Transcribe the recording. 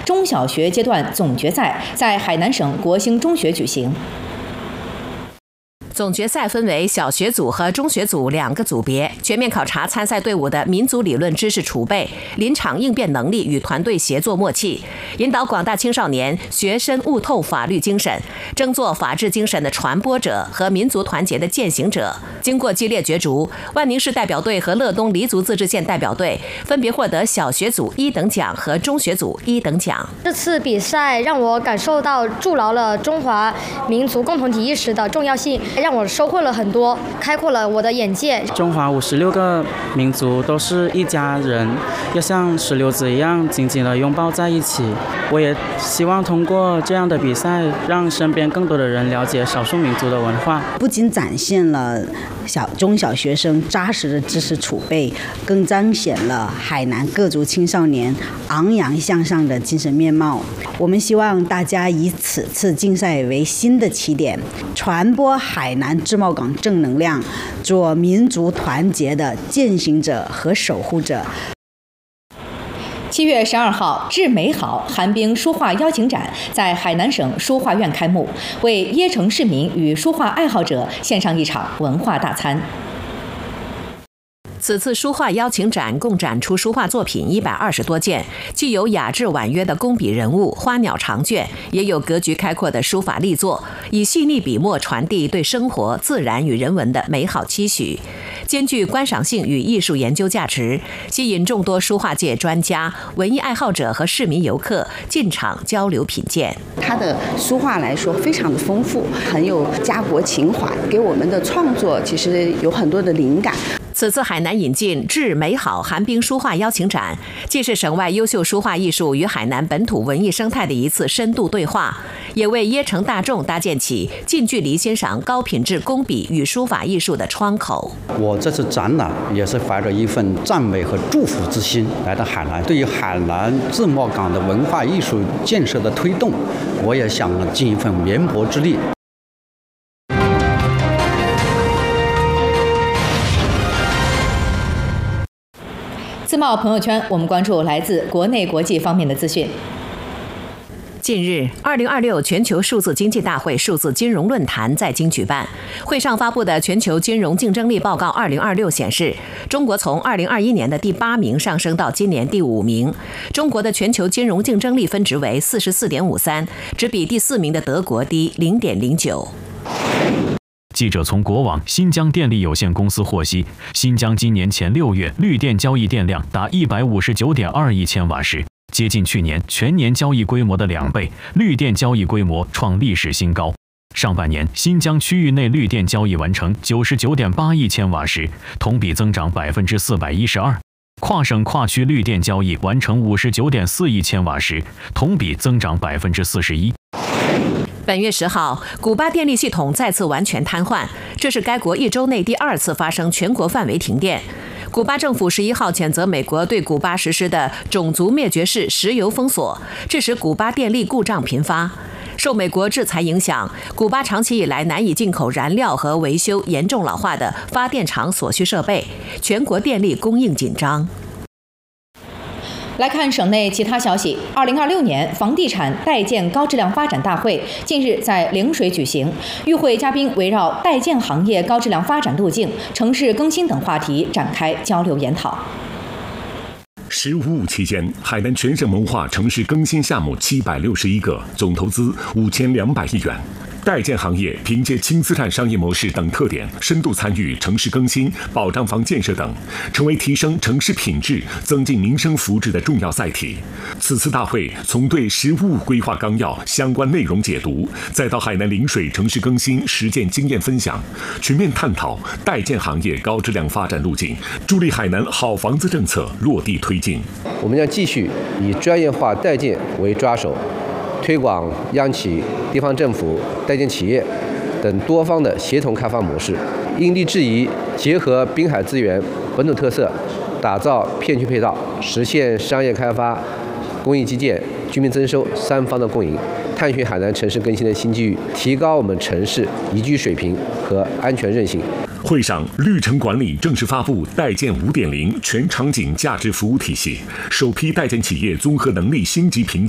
中小学阶段总决赛在海南省国兴中学举行。 总决赛分为小学组和中学组2个组别，全面考察参赛队伍的民族理论知识储备、临场应变能力与团队协作默契，引导广大青少年学深悟透法律精神，争做法治精神的传播者和民族团结的践行者。经过激烈角逐，万宁市代表队和乐东黎族自治县代表队分别获得小学组1等奖和中学组1等奖。 这次比赛让我感受到筑牢了中华民族共同体意识的重要性，让我收获了很多，开阔了我的眼界。 中华56个民族都是一家人，要像石榴子一样紧紧地拥抱在一起。我也希望通过这样的比赛，让身边更多的人了解少数民族的文化。 不仅展现了中小学生扎实的知识储备，更彰显了海南各族青少年昂扬向上的精神面貌。我们希望大家以此次竞赛为新的起点，传播海南自贸港正能量，做民族团结的践行者和守护者。 7月12号，致美好寒冰书画邀请展在海南省书画院开幕，为椰城市民与书画爱好者献上一场文化大餐。 此次书画邀请展共展出书画作品120多件，既有雅致婉约的工笔人物、花鸟长卷，也有格局开阔的书法力作，以细腻笔墨传递对生活、自然与人文的美好期许，兼具观赏性与艺术研究价值，吸引众多书画界专家、文艺爱好者和市民游客进场交流品鉴。 他的书画来说非常的丰富，很有家国情怀，给我们的创作其实有很多的灵感。 此次海南引进致美好寒冰书画邀请展，既是省外优秀书画艺术与海南本土文艺生态的一次深度对话，也为椰城大众搭建起近距离欣赏高品质工笔与书法艺术的窗口。 我这次展览也是怀着一份赞美和祝福之心来到海南，对于海南自贸港的文化艺术建设的推动，我也想尽一份绵薄之力。 自贸朋友圈，我们关注来自国内国际方面的资讯。 近日，2026全球数字经济大会数字金融论坛在京举办。会上发布的全球金融竞争力报告2026显示，中国从2021年的第8名上升到今年第5名。中国的全球金融竞争力分值为44.53，只比第4名的德国低0.09。 记者从国网新疆电力有限公司获悉，新疆今年前6月绿电交易电量达159.2亿千瓦时，接近去年全年交易规模的2倍，绿电交易规模创历史新高。上半年，新疆区域内绿电交易完成99.8亿千瓦时，同比增长412%；跨省跨区绿电交易完成59.4亿千瓦时，同比增长41%。 本月10号，古巴电力系统再次完全瘫痪，这是该国1周内第2次发生全国范围停电。古巴政府11号谴责美国对古巴实施的种族灭绝式石油封锁，致使古巴电力故障频发。受美国制裁影响，古巴长期以来难以进口燃料和维修严重老化的发电厂所需设备，全国电力供应紧张。 来看省内其他消息。2026年房地产代建高质量发展大会近日在陵水举行，与会嘉宾围绕代建行业高质量发展路径、城市更新等话题展开交流研讨。 15期间，海南全省谋划城市更新项目761个，总投资5200亿元。代建行业凭借轻资产商业模式等特点，深度参与城市更新、保障房建设等，成为提升城市品质、增进民生福祉的重要载体。此次大会从对15规划纲要相关内容解读，再到海南陵水城市更新实践经验分享，全面探讨代建行业高质量发展路径，助力海南好房子政策落地推进。 我们将继续以专业化代建为抓手，推广央企、地方政府、代建企业等多方的协同开发模式，因地制宜，结合滨海资源、本土特色，打造片区配套，实现商业开发、公益基建、居民增收3方的共赢，探寻海南城市更新的新机遇，提高我们城市宜居水平和安全韧性。 会上，绿城管理正式发布代建5.0全场景价值服务体系，首批代建企业综合能力星级评